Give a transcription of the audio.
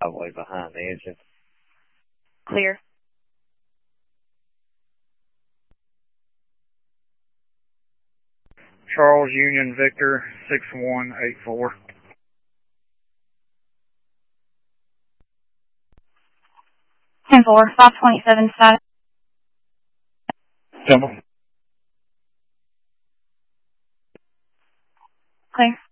driveway behind the engine. Clear. Charles Union Victor 6184. Ten-4, 527 status. Temple. Clear.